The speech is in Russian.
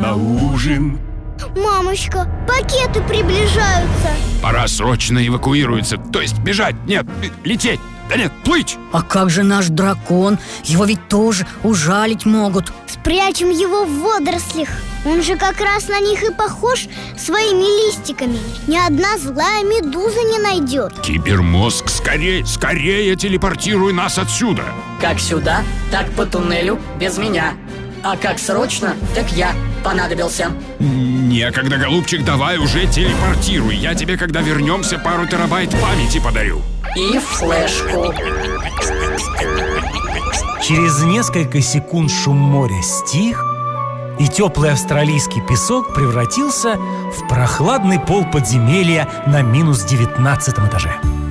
на ужин. Мамочка, пакеты приближаются. Пора срочно эвакуироваться. То есть бежать, нет, лететь. Да нет, плыть. А как же наш дракон? Его ведь тоже ужалить могут. Спрячем его в водорослях. Он же как раз на них и похож своими листиками. Ни одна злая медуза не найдет. Кибермозг, скорее телепортируй нас отсюда. Как сюда, так по туннелю без меня. А как срочно, так я понадобился. Некогда, голубчик, давай уже телепортируй. Я тебе, когда вернемся, пару терабайт памяти подарю. И флешку. Через несколько секунд шум моря стих, и теплый австралийский песок превратился в прохладный пол подземелья на -19 этаже.